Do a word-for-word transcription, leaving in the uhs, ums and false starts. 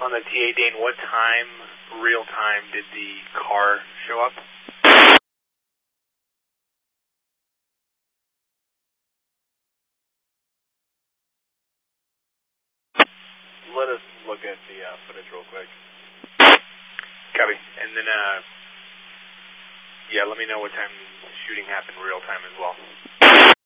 On the T A, Dane, what time, real time, did the car show up? Let us look at the uh, footage real quick. Copy. And then, uh, yeah, let me know what time shooting happened real time as well.